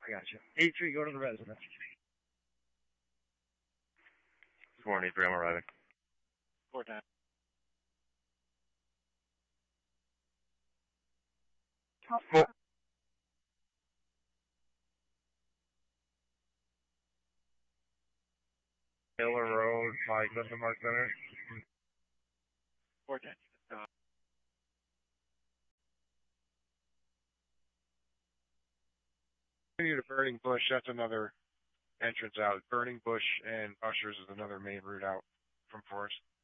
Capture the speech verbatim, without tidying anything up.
I got you. eight three, go to the residence. four eight three, I'm arriving. four ten. Four. Miller Road, Mike, Clifton Mark Center. four ten. Uh, Continue to Burning Bush, that's another entrance out. Burning Bush and Ushers is another main route out from Forest.